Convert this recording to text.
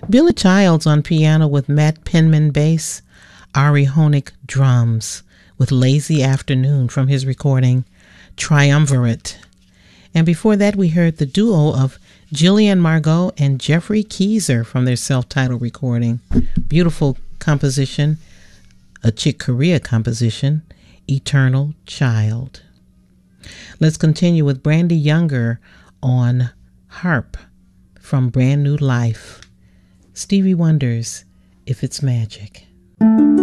Billy Childs on piano with Matt Penman bass, Ari Honig drums with Lazy Afternoon from his recording Triumvirate. And before that we heard the duo of Jillian Margot and Jeffrey Keezer from their self-titled recording. Beautiful composition, a Chick Corea composition, Eternal Child. Let's continue with Brandy Younger on harp from Brand New Life. Stevie Wonder's If It's Magic.